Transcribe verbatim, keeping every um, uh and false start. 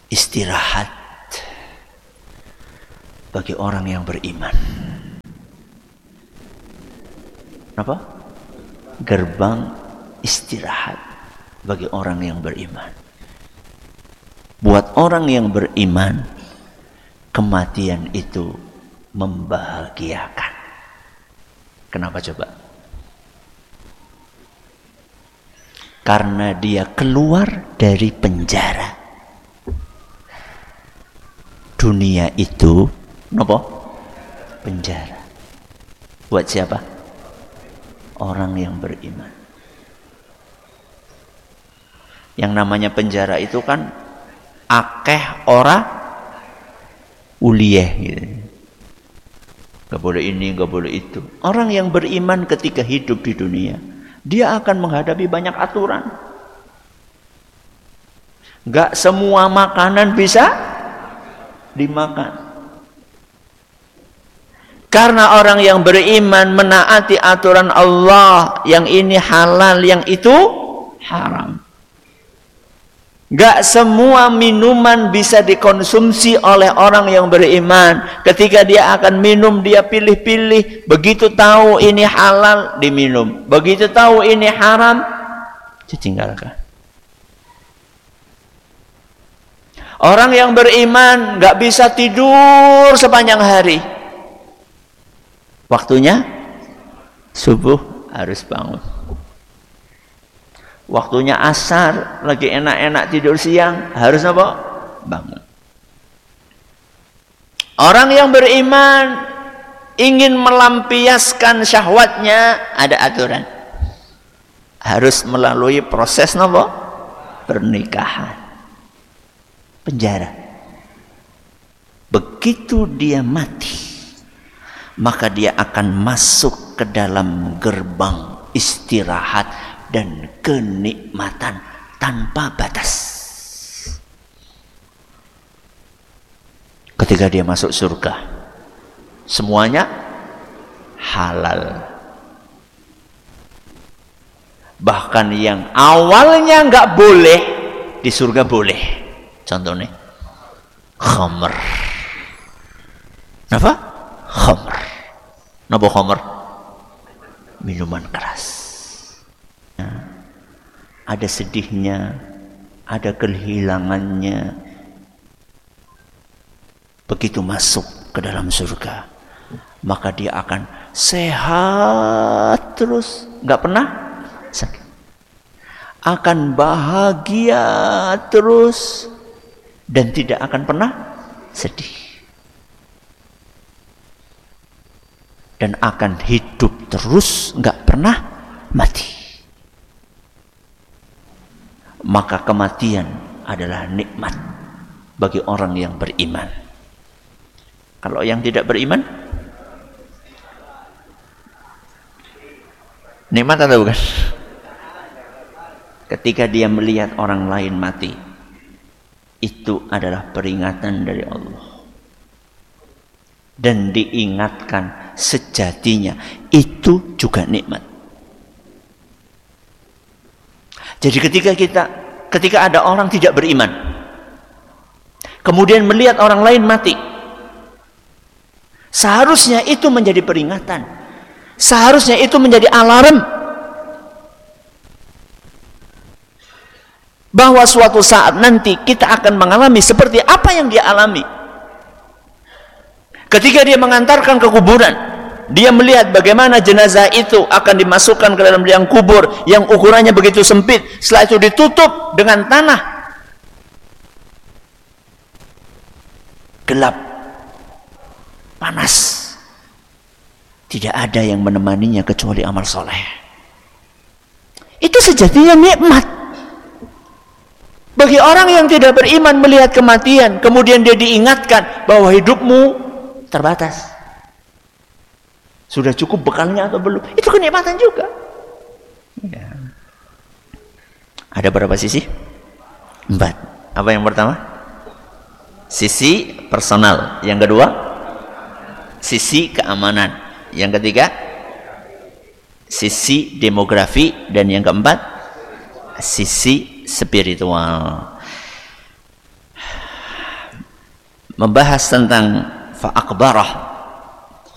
istirahat bagi orang yang beriman. Apa? Gerbang istirahat bagi orang yang beriman. Buat orang yang beriman, kematian itu membahagiakan. Kenapa coba? Karena dia keluar dari penjara. Dunia itu apa? Penjara. Buat siapa? Orang yang beriman. Yang namanya penjara itu kan akeh ora uliyeh gitu. Gak boleh ini, gak boleh itu. Orang yang beriman ketika hidup di dunia, dia akan menghadapi banyak aturan. Gak semua makanan bisa dimakan. Karena orang yang beriman menaati aturan Allah, yang ini halal, yang itu haram. Gak semua minuman bisa dikonsumsi oleh orang yang beriman. Ketika dia akan minum, dia pilih-pilih. Begitu tahu ini halal, diminum. Begitu tahu ini haram, ditinggalkan. Orang yang beriman gak bisa tidur sepanjang hari. Waktunya subuh harus bangun. Waktunya asar, lagi enak-enak tidur siang, harus apa? Bangun. Orang yang beriman ingin melampiaskan syahwatnya, ada aturan. Harus melalui proses apa? Pernikahan. Penjara. Begitu dia mati, maka dia akan masuk ke dalam gerbang istirahat dan kenikmatan tanpa batas. Ketika dia masuk surga, semuanya halal. Bahkan yang awalnya nggak boleh, di surga boleh. Contohnya khamr. Apa? Khamr. Napa khamr? Minuman keras. Ada sedihnya, ada kehilangannya. Begitu masuk ke dalam surga, maka dia akan sehat terus, nggak pernah sakit. Akan bahagia terus dan tidak akan pernah sedih. Dan akan hidup terus, nggak pernah mati. Maka kematian adalah nikmat bagi orang yang beriman. Kalau yang tidak beriman, nikmat atau bukan? Ketika dia melihat orang lain mati, itu adalah peringatan dari Allah. Dan diingatkan sejatinya, itu juga nikmat. Jadi ketika kita, ketika ada orang tidak beriman, kemudian melihat orang lain mati, seharusnya itu menjadi peringatan, seharusnya itu menjadi alarm bahwa suatu saat nanti kita akan mengalami seperti apa yang dia alami. Ketika dia mengantarkan ke kuburan, dia melihat bagaimana jenazah itu akan dimasukkan ke dalam liang kubur yang ukurannya begitu sempit. Setelah itu ditutup dengan tanah. Gelap. Panas. Tidak ada yang menemaninya kecuali amal soleh. Itu sejatinya nikmat. Bagi orang yang tidak beriman melihat kematian, kemudian dia diingatkan bahwa hidupmu terbatas. Sudah cukup bekalnya atau belum? Itu kenikmatan juga. Ya. Ada berapa sisi? Empat. Apa yang pertama? Sisi personal. Yang kedua, sisi keamanan. Yang ketiga, sisi demografi. Dan yang keempat, sisi spiritual. membahas tentang fa'akbarah,